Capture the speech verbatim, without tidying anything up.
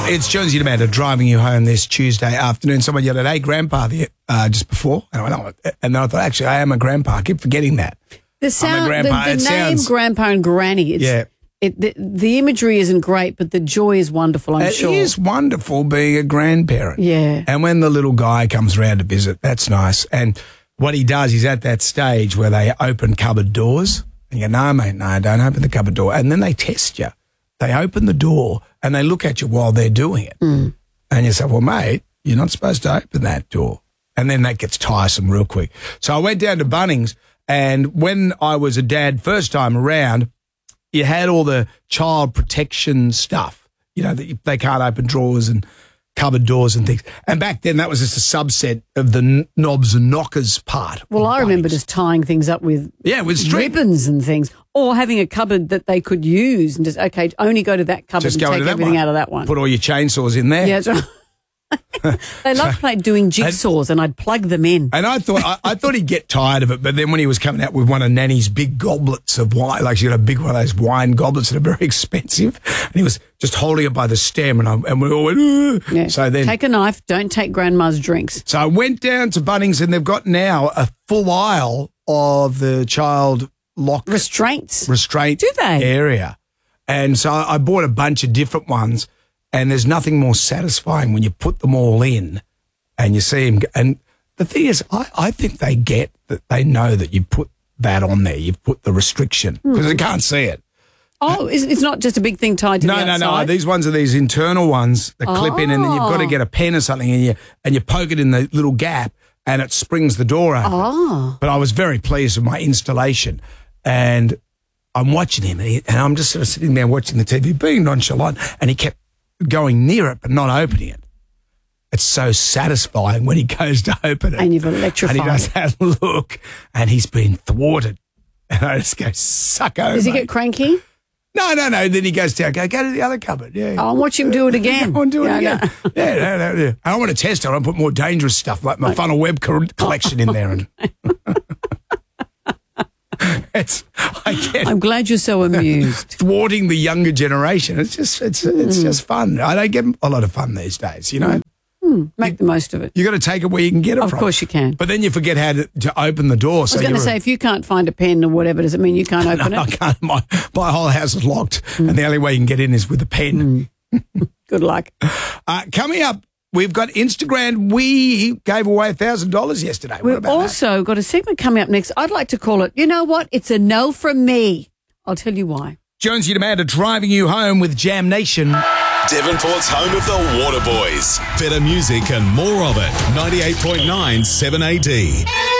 It's Jonesy Amanda driving you home this Tuesday afternoon. Someone yelled at, "Hey, Grandpa," the, uh, just before. And I went, oh. And then I thought, actually, I am a grandpa. I keep forgetting that. The sound, grandpa. the, the It name sounds- Grandpa and Granny. It's, Yeah. It, the, the imagery isn't great, but the joy is wonderful, I'm It sure. is wonderful being a grandparent. Yeah. And when the little guy comes around to visit, that's nice. And what he does, he's at that stage where they open cupboard doors. And you go, no, mate, no, don't open the cupboard door. And then they test you. They open the door and they look at you while they're doing it. Mm. And you say, well, mate, you're not supposed to open that door. And then that gets tiresome real quick. So I went down to Bunnings, and when I was a dad first time around, you had all the child protection stuff, you know, that you, they can't open drawers and cupboard doors and things. And back then that was just a subset of the n- knobs and knockers part. Well, I Bunnings. remember just tying things up with Yeah, with string. ribbons and things, or having a cupboard that they could use and just, okay, only go to that cupboard Just and go take into that everything one. out of that one. Put all your chainsaws in there. Yeah, that's right. They loved playing doing jigsaws, and I'd plug them in. And I thought I, I thought he'd get tired of it, but then when he was coming out with one of Nanny's big goblets of wine, like she got a big one of those wine goblets that are very expensive, and he was just holding it by the stem, and I, and we all went, "Ugh." Yeah. So then, Take a knife, don't take Grandma's drinks. so I went down to Bunnings, and they've got now a full aisle of the child lock Restraints. restraint Do they? area, and so I bought a bunch of different ones. And there's nothing more satisfying when you put them all in and you see them. And the thing is, I, I think they get that they know that you put that on there. You've put the restriction because they can't see it. Oh, it's, it's not just a big thing tied to No, the no, outside? no. These ones are these internal ones that clip in, and then you've got to Oh. get a pen or something, and you and you poke it in the little gap, and it springs the door open. Oh. But I was very pleased with my installation, and I'm watching him, and, he, and I'm just sort of sitting there watching the T V, being nonchalant, and he kept going near it but not opening it. It's so satisfying when he goes to open it. And you've electrified And he does it. that look, and he's been thwarted. And I just go, suck over. Does he mate. get cranky? No, no, no. Then he goes down, go, go to the other cupboard. Yeah. I'll watch him do it again. Go on, do it Yeah, again. no. Yeah, no, no, yeah. I want to test it. I want to put more dangerous stuff like my funnel web co- collection in there. And it's, I get I'm glad you're so amused. thwarting the younger generation. It's just, it's, it's just fun. I don't get a lot of fun these days, you know. Make the most of it. You got to take it where you can get it Of from. course you can. But then you forget how to, to open the door. I was going to say, if you can't find a pen or whatever, does it mean you can't open I it? can't. My, my whole house is locked, and the only way you can get in is with a pen. Good luck. Uh, coming up, we've got Instagram. We gave away one thousand dollars yesterday. What We've about that? also got a segment coming up next. I'd like to call it, you know what? It's a no from me. I'll tell you why. Jonesy and Amanda driving you home with Jam Nation. Devonport's home of the Water Boys. Better music and more of it. ninety-eight point nine seven A D.